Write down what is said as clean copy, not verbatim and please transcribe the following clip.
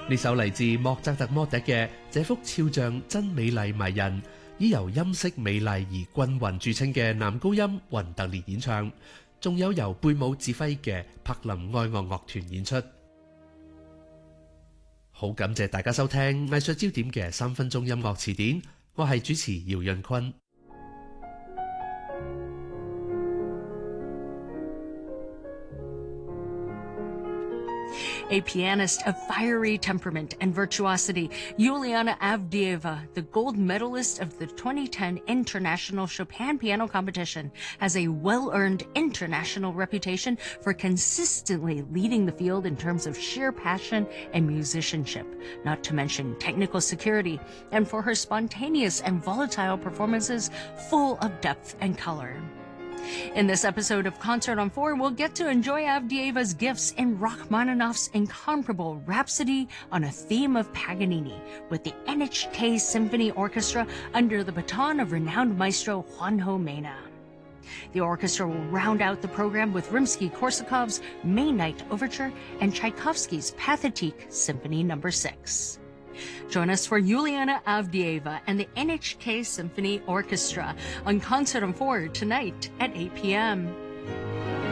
呢首嚟自莫扎特魔笛嘅這幅肖像真美麗迷人，以由音色美麗而均勻著稱嘅男高音雲特列演唱，仲有由貝姆指揮嘅柏林愛樂樂團演出。好感謝大家收聽藝術焦點嘅3分鐘音樂詞典，我係主持姚潤坤。 A pianist of fiery temperament and virtuosity, Yuliana Avdieva, the gold medalist of the 2010 International Chopin Piano Competition, has a well-earned international reputation for consistently leading the field in terms of sheer passion and musicianship, not to mention technical security, and for her spontaneous and volatile performances full of depth and color. In this episode of Concert on 4, we'll get to enjoy Avdieva's gifts in Rachmaninoff's incomparable Rhapsody on a theme of Paganini with the NHK Symphony Orchestra under the baton of renowned maestro Juanjo Mena. The orchestra will round out the program with Rimsky-Korsakov's May Night Overture and Tchaikovsky's Pathétique Symphony No. 6. Join us for Yuliana Avdieva and the NHK Symphony Orchestra on Concert on 4 tonight at 8 p.m.